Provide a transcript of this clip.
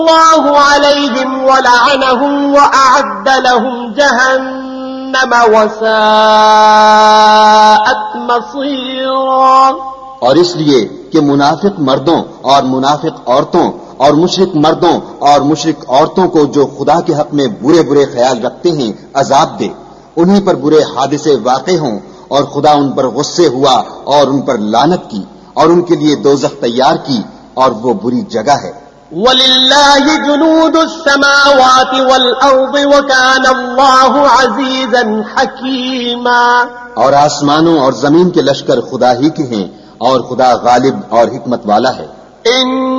अल्लाहु अलैहिम व लअनहुम व अअद्द लहुम जहन्नम वसाअत मसीरा। और इसलिए कि मुनाफिक मर्दों और मुनाफिक औरतों और मुशरिक मर्दों और मुशरिक औरतों को जो खुदा के हक में बुरे बुरे ख्याल रखते हैं अजाब दे, उन्हीं पर बुरे हादिसे वाक़े हों और खुदा उन पर गुस्से हुआ और उन पर लानत की और उनके लिए दोज़ख तैयार की और वो बुरी जगह है। वलिल्लाहि जुनूदुस समावाति वल अर्दि व कान अल्लाहु अज़ीज़न हकीमा। और आसमानों और जमीन के लश्कर खुदा ही के हैं और खुदा गालिब और हिकमत वाला है।